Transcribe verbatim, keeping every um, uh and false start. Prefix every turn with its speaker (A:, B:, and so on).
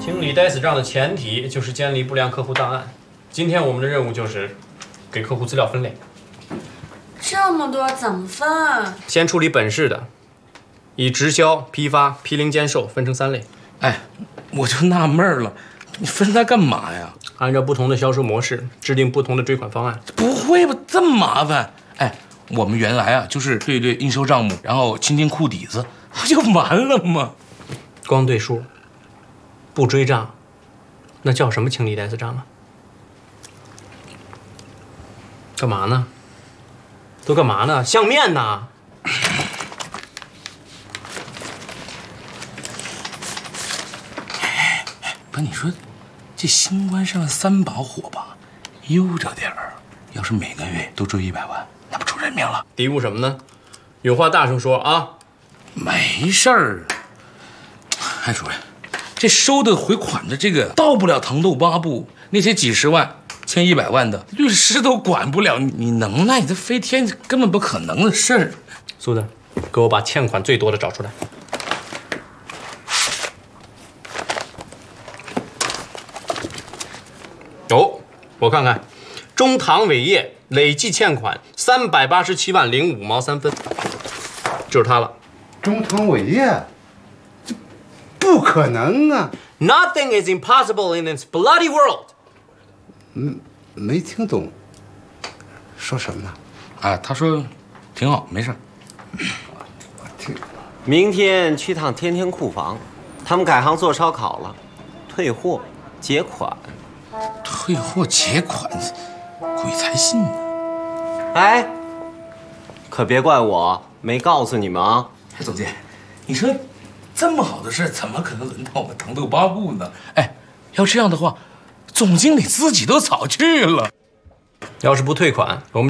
A: 清理呆死账的前提就是监理不良客户档案。今天我们的任务就是给客户资料分类。
B: 这么多怎么分？
A: 先处理本市的，以直销、批发、批零兼售分成三类。
C: 哎，我就纳闷了，你分它干嘛呀？
A: 按照不同的销售模式，制定不同的追款方案。
C: 不会吧，这么麻烦？哎，我们原来啊就是对对应收账目，然后清清库底子，不就完了吗？
A: 光对数，不追账，那叫什么清理呆死账啊？干嘛呢？都干嘛呢？相面呢？
C: 哎，不是你说，这新官上三把火吧，悠着点儿。要是每个月都追一百万，那不出人命了？
A: 嘀咕什么呢？有话大声说啊！
C: 没事儿。韩主任，这收的回款的这个到不了糖豆八步，那些几十万、千一百万的律师都管不了。你能耐，这飞天根本不可能的事儿。
A: 苏子，给我把欠款最多的找出来。有，我看看，中唐伟业累计欠款三百八十七万零五毛三分，就是他了。
D: 中唐伟业，这不可能啊
A: ！Nothing is impossible in this bloody world。
D: 嗯，没听懂，说什么呢？
C: 啊，他说挺好，没事。
D: 我听。
E: 明天去趟天天库房，他们改行做烧烤了，退货结款。
C: 退货结款，鬼才信呢！
E: 哎，可别怪我没告诉你们啊！
C: 哎，总监，你说这么好的事，怎么可能轮到我们糖豆八部呢？哎，要这样的话，总经理自己都早去了。
A: 要是不退款，我们。